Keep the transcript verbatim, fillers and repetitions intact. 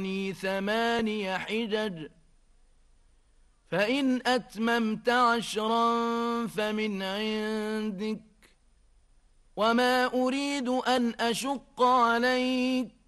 ثماني حجج فإن أتممت عشرا فمن عندك وما أريد أن أشق عليك